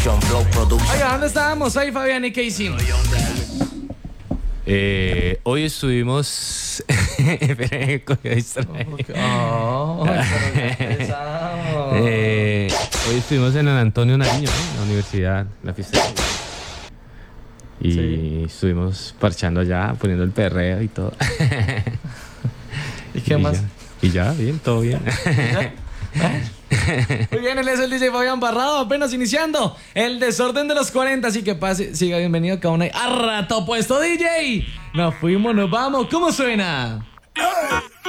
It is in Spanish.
Production, Flow Production. Oiga, ¿dónde estábamos hoy, Fabián? ¿Y qué hicimos? Hoy estuvimos. Espera, cogió distraído. Hoy estuvimos en San Antonio Nariño, ¿no? En la universidad, la fiesta. Y estuvimos parchando allá, poniendo el perreo y todo. ¿Y qué más? Y ya, bien, todo bien. Muy bien, él es el DJ Fabián Barrado, apenas iniciando el desorden de los 40, así que pase, siga bienvenido cada uno. ¡A rato puesto, DJ! Nos fuimos, nos vamos, ¿cómo suena?